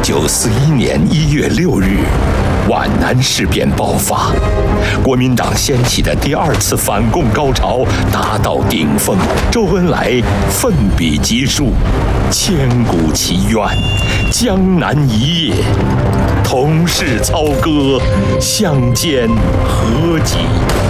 1941年1月6日，皖南事变爆发，国民党掀起的第二次反共高潮达到顶峰。周恩来奋笔疾书，千古奇冤，江南一夜，同室操戈，相煎何急。